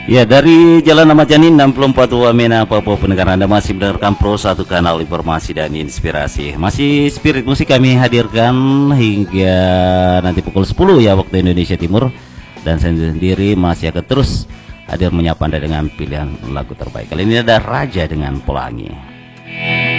Ya, dari Jalan Ahmad Yani 64 Wamena, Papua Pendengar, Anda masih mendengarkan Pro 1 kanal informasi dan inspirasi. Masih Spirit Musik kami hadirkan hingga nanti pukul 10 ya waktu Indonesia Timur. Dan saya sendiri masih akan terus hadir menyapa Anda dengan pilihan lagu terbaik. Kali ini ada Raja dengan Pelangi.